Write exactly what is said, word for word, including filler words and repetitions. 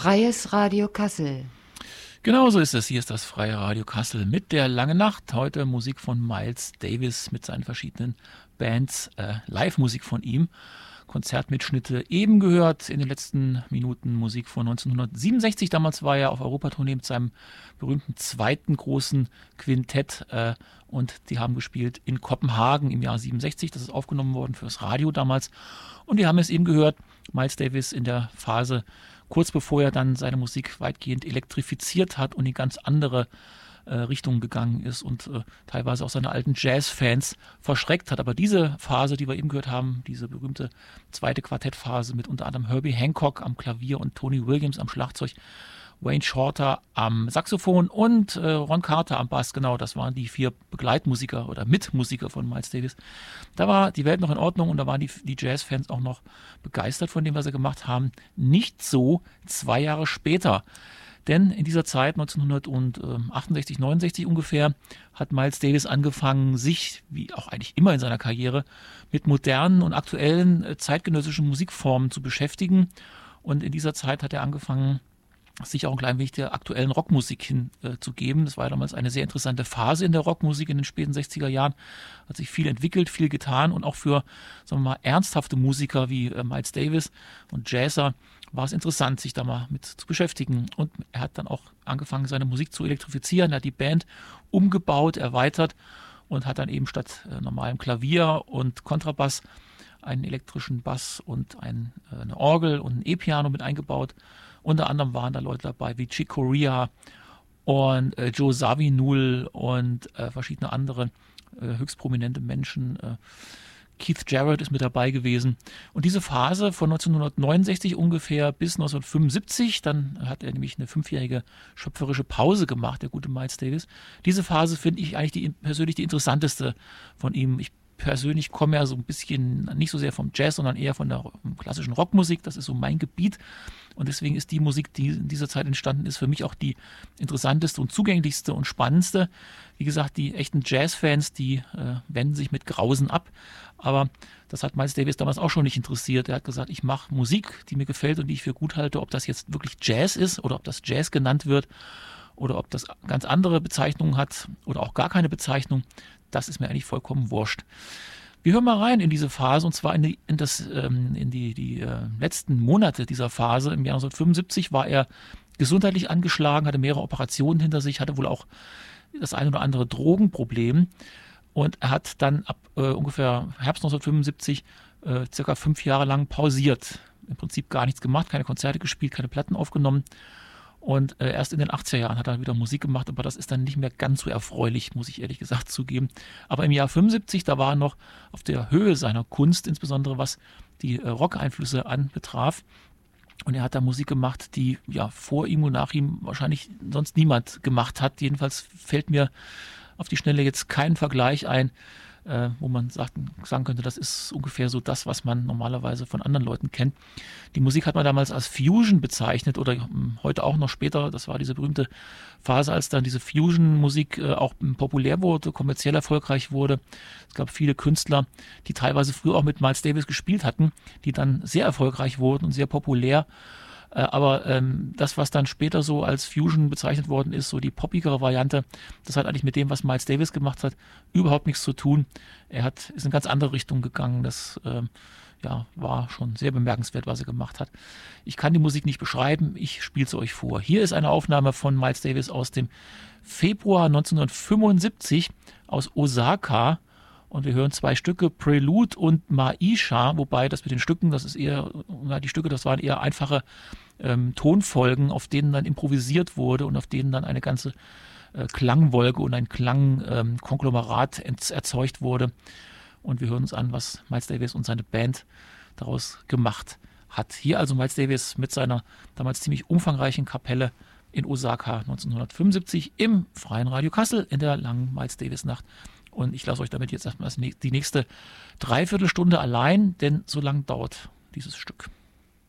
Freies Radio Kassel. Genau so ist es. Hier ist das Freie Radio Kassel mit der Lange Nacht. Heute Musik von Miles Davis mit seinen verschiedenen Bands, äh, Live-Musik von ihm, Konzertmitschnitte. Eben gehört in den letzten Minuten Musik von neunzehnhundertsiebenundsechzig. Damals war er auf Europatournee mit seinem berühmten zweiten großen Quintett äh, und die haben gespielt in Kopenhagen im Jahr siebenundsechzig. Das ist aufgenommen worden fürs Radio damals. Und wir haben es eben gehört, Miles Davis in der Phase kurz bevor er dann seine Musik weitgehend elektrifiziert hat und in ganz andere äh, Richtungen gegangen ist und äh, teilweise auch seine alten Jazz-Fans verschreckt hat. Aber diese Phase, die wir eben gehört haben, diese berühmte zweite Quartettphase mit unter anderem Herbie Hancock am Klavier und Tony Williams am Schlagzeug, Wayne Shorter am Saxophon und äh, Ron Carter am Bass, genau, das waren die vier Begleitmusiker oder Mitmusiker von Miles Davis. Da war die Welt noch in Ordnung und da waren die, die Jazzfans auch noch begeistert von dem, was sie gemacht haben. Nicht so zwei Jahre später. Denn in dieser Zeit, neunzehnhundertachtundsechzig, neunundsechzig ungefähr, hat Miles Davis angefangen, sich, wie auch eigentlich immer in seiner Karriere, mit modernen und aktuellen äh, zeitgenössischen Musikformen zu beschäftigen. Und in dieser Zeit hat er angefangen, sich auch ein klein wenig der aktuellen Rockmusik hinzugeben. Äh, das war ja damals eine sehr interessante Phase in der Rockmusik in den späten sechziger Jahren. Hat sich viel entwickelt, viel getan und auch für, sagen wir mal, ernsthafte Musiker wie äh, Miles Davis und Jazzer war es interessant, sich da mal mit zu beschäftigen. Und er hat dann auch angefangen, seine Musik zu elektrifizieren. Er hat die Band umgebaut, erweitert und hat dann eben statt äh, normalem Klavier und Kontrabass einen elektrischen Bass und ein, äh, eine Orgel und ein E-Piano mit eingebaut. Unter anderem waren da Leute dabei wie Chick Corea und äh, Joe Zawinul und äh, verschiedene andere äh, höchst prominente Menschen. Äh, Keith Jarrett ist mit dabei gewesen. Und diese Phase von neunzehnhundertneunundsechzig ungefähr bis neunzehnhundertfünfundsiebzig, dann hat er nämlich eine fünfjährige schöpferische Pause gemacht, der gute Miles Davis. Diese Phase finde ich eigentlich die, persönlich die interessanteste von ihm. Ich persönlich komme ja so ein bisschen nicht so sehr vom Jazz, sondern eher von der klassischen Rockmusik. Das ist so mein Gebiet. Und deswegen ist die Musik, die in dieser Zeit entstanden ist, für mich auch die interessanteste und zugänglichste und spannendste. Wie gesagt, die echten Jazz-Fans, die äh, wenden sich mit Grausen ab. Aber das hat Miles Davis damals auch schon nicht interessiert. Er hat gesagt, ich mache Musik, die mir gefällt und die ich für gut halte. Ob das jetzt wirklich Jazz ist oder ob das Jazz genannt wird oder ob das ganz andere Bezeichnungen hat oder auch gar keine Bezeichnung, das ist mir eigentlich vollkommen wurscht. Wir hören mal rein in diese Phase und zwar in die, in das, ähm, in die, die äh, letzten Monate dieser Phase. Im Jahr neunzehnhundertfünfundsiebzig war er gesundheitlich angeschlagen, hatte mehrere Operationen hinter sich, hatte wohl auch das ein oder andere Drogenproblem und er hat dann ab äh, ungefähr Herbst neunzehnhundertfünfundsiebzig äh, circa fünf Jahre lang pausiert. Im Prinzip gar nichts gemacht, keine Konzerte gespielt, keine Platten aufgenommen. Und äh, erst in den achtziger Jahren hat er wieder Musik gemacht, aber das ist dann nicht mehr ganz so erfreulich, muss ich ehrlich gesagt zugeben. Aber im Jahr fünfundsiebzig, da war er noch auf der Höhe seiner Kunst, insbesondere was die äh, Rock-Einflüsse anbetraf. Und er hat da Musik gemacht, die ja vor ihm und nach ihm wahrscheinlich sonst niemand gemacht hat. Jedenfalls fällt mir auf die Schnelle jetzt kein Vergleich ein, äh, wo man sagt, sagen könnte, das ist ungefähr so das, was man normalerweise von anderen Leuten kennt. Die Musik hat man damals als Fusion bezeichnet oder ähm, heute auch noch später. Das war diese berühmte Phase, als dann diese Fusion-Musik äh, auch ähm, populär wurde, kommerziell erfolgreich wurde. Es gab viele Künstler, die teilweise früher auch mit Miles Davis gespielt hatten, die dann sehr erfolgreich wurden und sehr populär. Aber ähm, das, was dann später so als Fusion bezeichnet worden ist, so die poppigere Variante, das hat eigentlich mit dem, was Miles Davis gemacht hat, überhaupt nichts zu tun. Er hat, ist in eine ganz andere Richtung gegangen. Das ähm, ja, war schon sehr bemerkenswert, was er gemacht hat. Ich kann die Musik nicht beschreiben, ich spiele es euch vor. Hier ist eine Aufnahme von Miles Davis aus dem Februar neunzehnhundertfünfundsiebzig aus Osaka. Und wir hören zwei Stücke, Prelude und Maisha, wobei das mit den Stücken, das ist eher, ja, die Stücke, das waren eher einfache ähm, Tonfolgen, auf denen dann improvisiert wurde und auf denen dann eine ganze äh, Klangwolke und ein Klangkonglomerat ähm, erzeugt wurde. Und wir hören uns an, was Miles Davis und seine Band daraus gemacht hat. Hier also Miles Davis mit seiner damals ziemlich umfangreichen Kapelle in Osaka neunzehnhundertfünfundsiebzig im Freien Radio Kassel in der langen Miles Davis Nacht. Und ich lasse euch damit jetzt erstmal die nächste Dreiviertelstunde allein, denn so lang dauert dieses Stück.